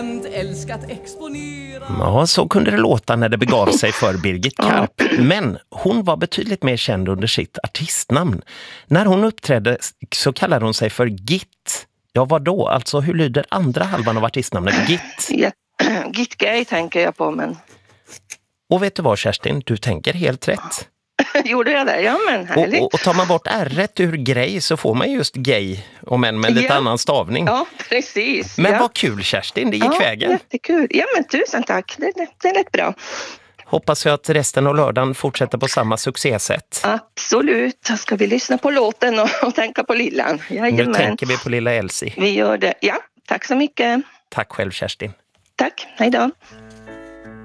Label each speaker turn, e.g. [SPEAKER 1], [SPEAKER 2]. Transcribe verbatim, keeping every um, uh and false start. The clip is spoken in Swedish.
[SPEAKER 1] känt, älskat, exponera.
[SPEAKER 2] Ja, så kunde det låta när det begav sig för Birgit Karp. Men hon var betydligt mer känd under sitt artistnamn. När hon uppträdde så kallade hon sig för Git. Ja, vad då? Alltså, hur lyder andra halvan av artistnamnet Git?
[SPEAKER 3] Ja, Git Gay tänker jag på, men...
[SPEAKER 2] Och vet du vad, Kerstin? Du tänker helt rätt.
[SPEAKER 3] Gjorde jag det? Ja, men härligt.
[SPEAKER 2] Och, och, och tar man bort R-rätt ur grej så får man just gay, om än med lite
[SPEAKER 3] ja.
[SPEAKER 2] annan stavning.
[SPEAKER 3] Ja, precis.
[SPEAKER 2] Men
[SPEAKER 3] ja.
[SPEAKER 2] vad kul, Kerstin, det gick
[SPEAKER 3] ja,
[SPEAKER 2] vägen.
[SPEAKER 3] Jättekul. Ja, men tusen tack. Det, det, det är rätt bra.
[SPEAKER 2] Hoppas jag att resten av lördagen fortsätter på samma succésätt.
[SPEAKER 3] Absolut. Då ska vi lyssna på låten och, och tänka på lillan. Jajamän.
[SPEAKER 2] Nu tänker vi på lilla Elsie.
[SPEAKER 3] Vi gör det. Ja, tack så mycket.
[SPEAKER 2] Tack själv, Kerstin.
[SPEAKER 3] Tack. Hej då.